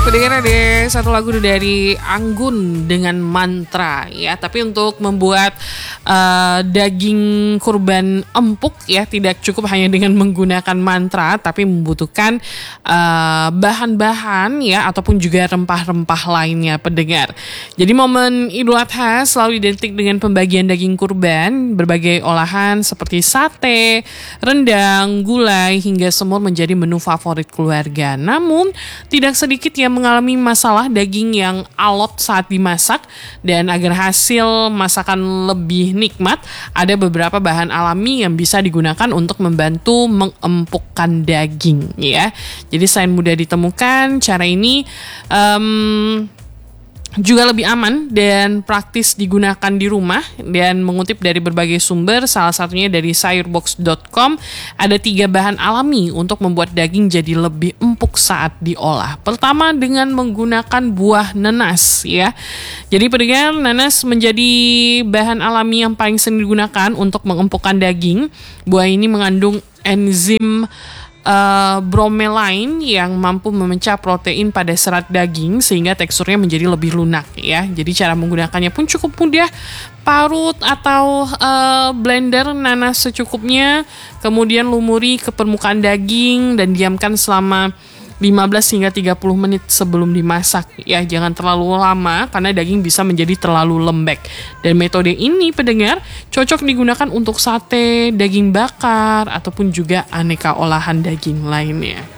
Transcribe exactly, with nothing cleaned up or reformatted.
Pendengar ada satu lagu dari Anggun dengan Mantra ya. Tapi untuk membuat uh, daging kurban empuk ya tidak cukup hanya dengan menggunakan mantra, tapi membutuhkan uh, bahan-bahan ya ataupun juga rempah-rempah lainnya pendengar. Jadi momen Idul Adha selalu identik dengan pembagian daging kurban. Berbagai olahan seperti sate, rendang, gulai hingga semur menjadi menu favorit keluarga. Namun tidak sedikit yang mengalami masalah daging yang alot saat dimasak, dan agar hasil masakan lebih nikmat, ada beberapa bahan alami yang bisa digunakan untuk membantu mengempukkan daging ya. Jadi selain mudah ditemukan, cara ini um, juga lebih aman dan praktis digunakan di rumah. Dan mengutip dari berbagai sumber, salah satunya dari sayurbox dot com, ada tiga bahan alami untuk membuat daging jadi lebih empuk saat diolah. Pertama, dengan menggunakan buah nanas ya. Jadi pendengar, nanas menjadi bahan alami yang paling sering digunakan untuk mengempukkan daging. Buah ini mengandung enzim Uh, bromelain yang mampu memecah protein pada serat daging sehingga teksturnya menjadi lebih lunak ya. Jadi cara menggunakannya pun cukup mudah. Parut atau uh, blender nanas secukupnya, kemudian lumuri ke permukaan daging dan diamkan selama lima belas hingga tiga puluh menit sebelum dimasak ya. Jangan terlalu lama karena daging bisa menjadi terlalu lembek. Dan metode ini pendengar cocok digunakan untuk sate, daging bakar ataupun juga aneka olahan daging lainnya.